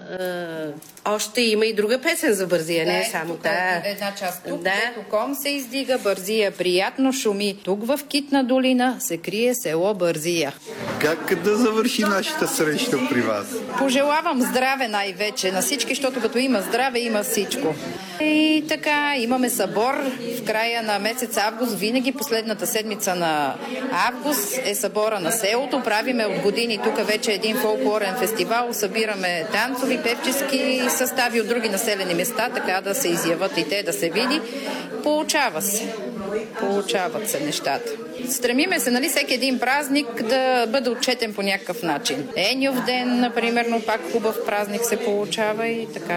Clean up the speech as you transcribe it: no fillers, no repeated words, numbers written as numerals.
Още има и друга песен за Бързия, не е само една част тук, дето ком се издига, Бързия приятно шуми. Тук в Китна долина се крие село Бързия. Как да завърши нашата среща при вас? Пожелавам здраве най-вече на всички, защото като има здраве, има всичко. И така, имаме събор в края на месец август. Винаги последната седмица на август е събора на селото. Правиме от години тук вече един фолклорен фестивал. Събираме танцови, певчески състави от други населени места, така да се изяват и те, да се види. Получава се. Получават се нещата. Стремиме се, нали, всеки един празник да бъде отчетен по някакъв начин. Еньов ден, например, но пак хубав празник се получава и така.